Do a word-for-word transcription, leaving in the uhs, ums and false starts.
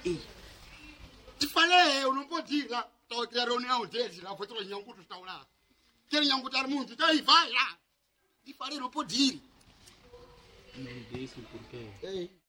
Ti falei, non può dirla. Sto chiarone a un tesi, la foto in un sta là. Che in un tarmunto, dai, vai là. Ti falei, non può dire. Non disse perché. Ehi.